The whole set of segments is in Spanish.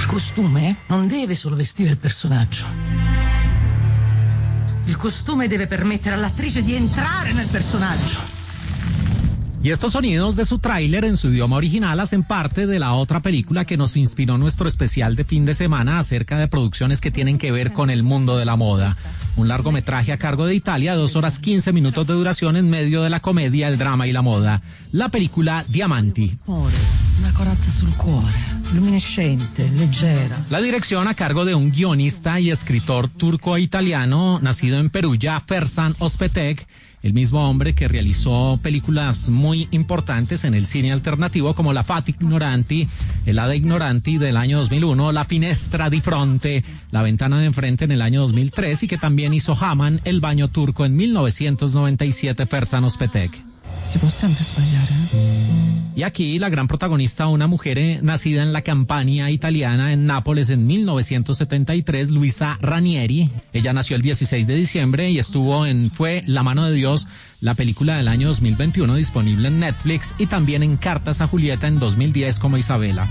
costume non deve solo vestire il personaggio. Il costume debe permettere all'attrice di entrare nel personaggio. Y estos sonidos de su tráiler en su idioma original hacen parte de la otra película que nos inspiró nuestro especial de fin de semana acerca de producciones que tienen que ver con el mundo de la moda. Un largometraje a cargo de Italia, 2 horas 15 minutos de duración en medio de la comedia, el drama y la moda. La película Diamanti. Una corazza sul cuore, luminescente, leggera. La dirección a cargo de un guionista y escritor turco-italiano nacido en Perugia, Ferzan Özpetek, el mismo hombre que realizó películas muy importantes en el cine alternativo como La Fata Ignoranti, El Hada Ignoranti del año 2001, La Finestra di Fronte, La Ventana de Enfrente en el año 2003 y que también hizo Haman, El Baño Turco en 1997, Ferzan Özpetek. Si può sempre sbagliare. Y aquí la gran protagonista, una mujer nacida en la Campania italiana en Nápoles en 1973, Luisa Ranieri. Ella nació el 16 de diciembre y fue La Mano de Dios, la película del año 2021 disponible en Netflix, y también en Cartas a Julieta en 2010 como Isabela.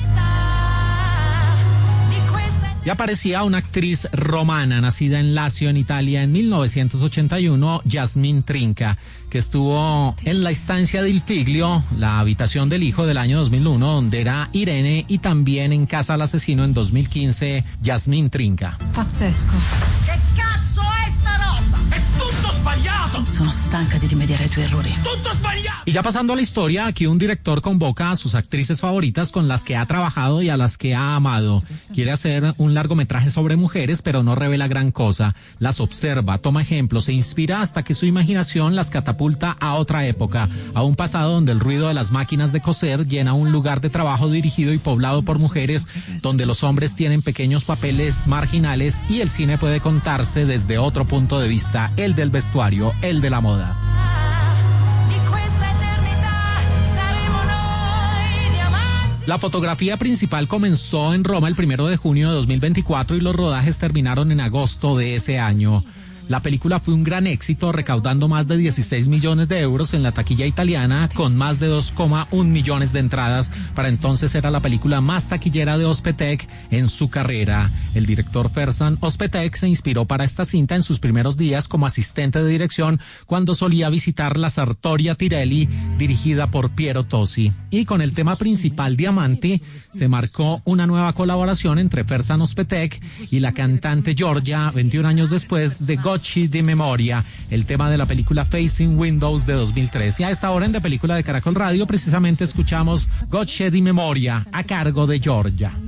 Y aparecía una actriz romana nacida en Lazio, en Italia, en 1981, Yasmín Trinca, que estuvo en La Estancia del Figlio, La Habitación del Hijo del año 2001, donde era Irene, y también en Casa al Asesino en 2015, Yasmín Trinca. Pazzesco. Che cazzo è sta roba? È tutto sbagliato! Sono stanca di rimediare ai tuoi errori. Tutto sbagliato! Y ya pasando a la historia, aquí un director convoca a sus actrices favoritas con las que ha trabajado y a las que ha amado. Quiere hacer un largometraje sobre mujeres, pero no revela gran cosa. Las observa, toma ejemplos, se inspira hasta que su imaginación las catapulta a otra época, a un pasado donde el ruido de las máquinas de coser llena un lugar de trabajo dirigido y poblado por mujeres, donde los hombres tienen pequeños papeles marginales y el cine puede contarse desde otro punto de vista, el del vestuario, el de la moda. La fotografía principal comenzó en Roma el 1 de junio de 2024 y los rodajes terminaron en agosto de ese año. La película fue un gran éxito, recaudando más de 16 millones de euros en la taquilla italiana, con más de 2,1 millones de entradas. Para entonces era la película más taquillera de Özpetek en su carrera. El director Ferzan Özpetek se inspiró para esta cinta en sus primeros días como asistente de dirección, cuando solía visitar la Sartoria Tirelli, dirigida por Piero Tosi. Y con el tema principal Diamanti, se marcó una nueva colaboración entre Ferzan Özpetek y la cantante Giorgia, 21 años después de Gocci di Memoria, el tema de la película Facing Windows de 2003. Y a esta hora en De Película de Caracol Radio precisamente escuchamos Gocci di Memoria a cargo de Giorgia.